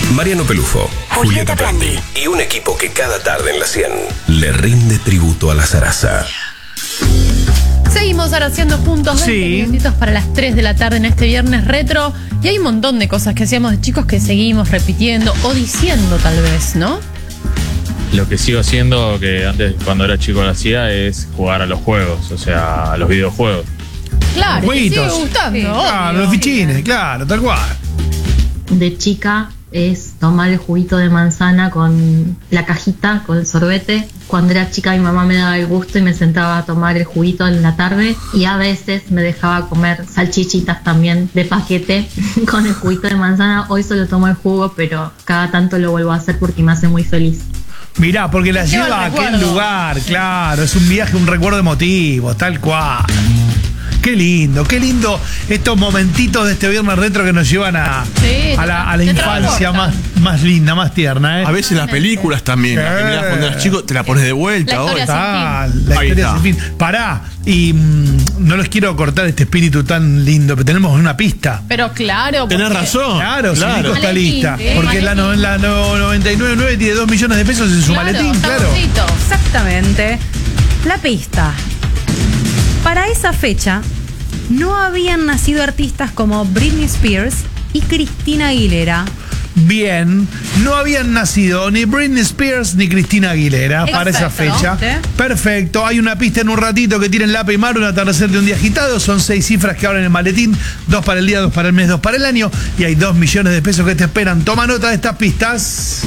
Mariano Pelufo, Julieta Prandi y un equipo que cada tarde en la 100 le rinde tributo a la zaraza. Seguimos ahora haciendo juntos 20 minutitos para las 3 de la tarde en este viernes retro. Y hay un montón de cosas que hacíamos de chicos que seguimos repitiendo o diciendo tal vez, ¿no? Lo que sigo haciendo, que antes cuando era chico lo hacía, es jugar a los juegos, o sea, a los videojuegos. Claro, te sigue Jueguitos. gustando. Sí, claro, los fichines, claro, tal cual. De chica es tomar el juguito de manzana con la cajita, con el sorbete. Cuando era chica mi mamá me daba el gusto y me sentaba a tomar el juguito en la tarde, y a veces me dejaba comer salchichitas también de paquete con el juguito de manzana. Hoy solo tomo el jugo, pero cada tanto lo vuelvo a hacer porque me hace muy feliz. Mirá, porque la lleva a aquel lugar, claro, es un viaje, un recuerdo emotivo, tal cual. Qué lindo estos momentitos de este viernes retro que nos llevan a la infancia más linda, más tierna, ¿eh? A veces las películas también, las que mirás cuando eras chico, te la pones de vuelta. La historia sin fin. La historia sin fin. Pará, y no les quiero cortar este espíritu tan lindo, pero tenemos una pista. Pero claro. Tenés razón. Claro, claro. Nico está Maletín, lista. sí, Porque la 99.9 tiene 2 millones de pesos en su maletín, claro. Exactamente. La pista. Para esa fecha, no habían nacido artistas como Britney Spears y Cristina Aguilera. Bien, no habían nacido ni Britney Spears ni Cristina Aguilera para esa fecha. Perfecto, hay una pista en un ratito que tienen Lapa y Mar, un atardecer de un día agitado. Son 6 cifras que abren el maletín, 2 para el día, 2 para el mes, 2 para el año. Y hay 2 millones de pesos que te esperan. Toma nota de estas pistas.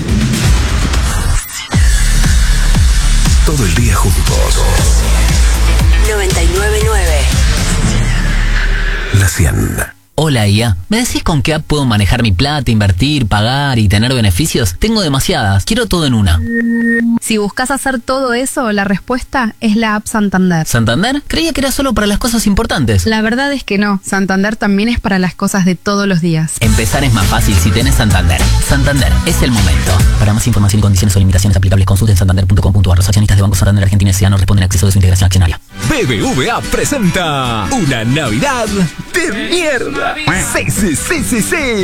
Todo el día juntos. 99.9 La 100. Hola IA, ¿me decís con qué app puedo manejar mi plata, invertir, pagar y tener beneficios? Tengo demasiadas, quiero todo en una. Si buscas hacer todo eso, la respuesta es la app Santander. ¿Santander? Creía que era solo para las cosas importantes. La verdad es que no, Santander también es para las cosas de todos los días. Empezar es más fácil si tenés Santander. Santander, es el momento. Para más información y condiciones o limitaciones aplicables, consulten santander.com.ar. Los accionistas de Banco Santander Argentina S.A. no responden a acceso de su integración accionaria. BBVA presenta una Navidad de mierda. Sí.